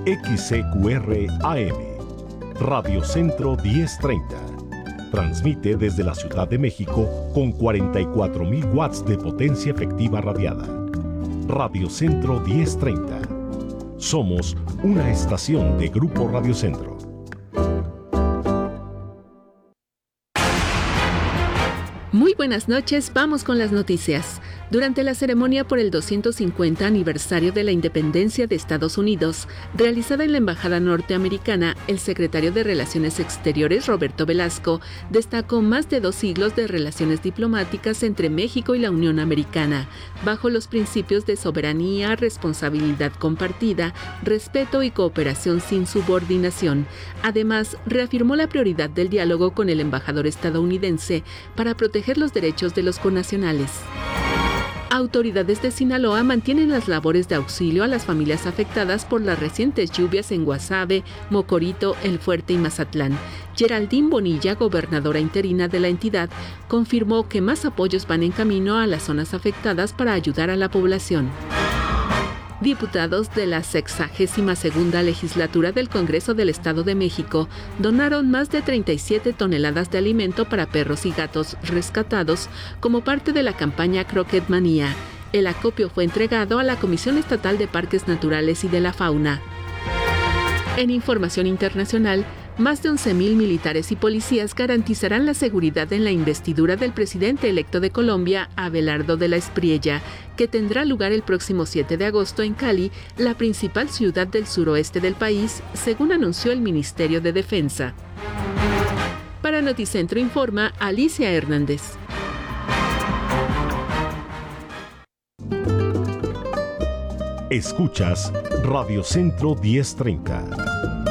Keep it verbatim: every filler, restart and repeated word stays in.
X C Q R A M, Radio Centro diez treinta. Transmite desde la Ciudad de México con cuarenta y cuatro mil watts de potencia efectiva radiada. Radio Centro diez treinta. Somos una estación de Grupo Radio Centro. Muy buenas noches, vamos con las noticias. Durante la ceremonia por el doscientos cincuenta aniversario de la independencia de Estados Unidos, realizada en la Embajada Norteamericana, el secretario de Relaciones Exteriores, Roberto Velasco, destacó más de dos siglos de relaciones diplomáticas entre México y la Unión Americana, bajo los principios de soberanía, responsabilidad compartida, respeto y cooperación sin subordinación. Además, reafirmó la prioridad del diálogo con el embajador estadounidense para proteger los derechos de los connacionales. Autoridades de Sinaloa mantienen las labores de auxilio a las familias afectadas por las recientes lluvias en Guasave, Mocorito, El Fuerte y Mazatlán. Geraldine Bonilla, gobernadora interina de la entidad, confirmó que más apoyos van en camino a las zonas afectadas para ayudar a la población. Diputados de la sexagésima segunda legislatura del Congreso del Estado de México donaron más de treinta y siete toneladas de alimento para perros y gatos rescatados como parte de la campaña Croquet Manía. El acopio fue entregado a la Comisión Estatal de Parques Naturales y de la Fauna. En información internacional, más de once mil militares y policías garantizarán la seguridad en la investidura del presidente electo de Colombia, Abelardo de la Espriella, que tendrá lugar el próximo siete de agosto en Cali, la principal ciudad del suroeste del país, según anunció el Ministerio de Defensa. Para Noticentro informa Alicia Hernández. Escuchas Radio Centro diez treinta.